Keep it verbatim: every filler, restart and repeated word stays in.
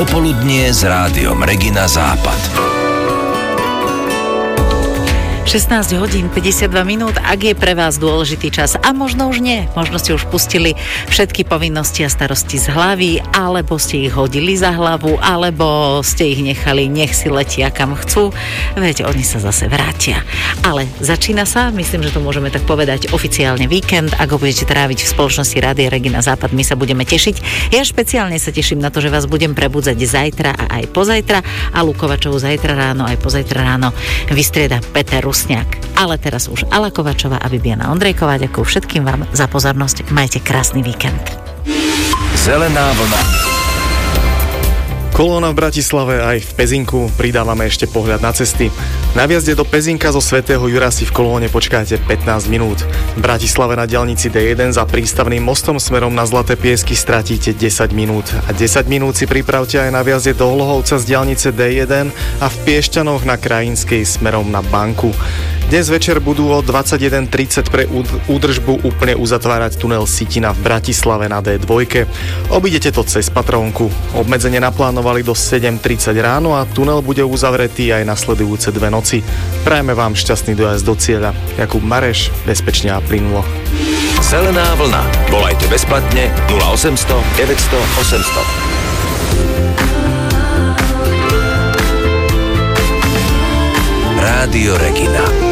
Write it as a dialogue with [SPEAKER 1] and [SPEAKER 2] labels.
[SPEAKER 1] Popoludnie s rádiom Regina Západ.
[SPEAKER 2] šestnásť hodín päťdesiatdva minút, ak je pre vás dôležitý čas, a možno už nie, možno ste už pustili všetky povinnosti a starosti z hlavy, alebo ste ich hodili za hlavu, alebo ste ich nechali, nech si letia kam chcú, veď oni sa zase vrátia. Ale začína sa, myslím, že to môžeme tak povedať, oficiálne víkend, ak ho budete tráviť v spoločnosti Rádia Regina Západ, my sa budeme tešiť. Ja špeciálne sa teším na to, že vás budem prebudzať zajtra a aj pozajtra, a Lukovačovu zajtra ráno, aj pozajtra ráno vystrieda Peter Rusňák. Ale teraz už Ala Kovačová a Bibiana Ondrejková. Ďakujem všetkým vám za pozornosť. Majte krásny víkend.
[SPEAKER 1] Zelená vlna.
[SPEAKER 3] Kolóna v Bratislave aj v Pezinku, pridávame ešte pohľad na cesty. Na vjazde do Pezinka zo Svätého Jura si v kolóne počkáte pätnásť minút. V Bratislave na diaľnici dé jeden za prístavným mostom smerom na Zlaté Piesky stratíte desať minút. A desať minút si pripravte aj na vjazde do Hlohovca z diaľnice dé jeden a v Piešťanoch na Krajinskej smerom na Banku. Dnes večer budú o dvadsaťjeden tridsať pre údržbu úplne uzatvárať tunel Sitina v Bratislave na dé dva. Obídete to cez Patrónku. Obmedzenie naplánovali do sedem tridsať ráno a tunel bude uzavretý aj nasledujúce dve noci. Prajeme vám šťastný dojazd do cieľa. Jakub Mareš, bezpečne a plynulo.
[SPEAKER 1] Zelená vlna. Volajte bezplatne nula osemsto deväťsto osemsto. Rádio Regina.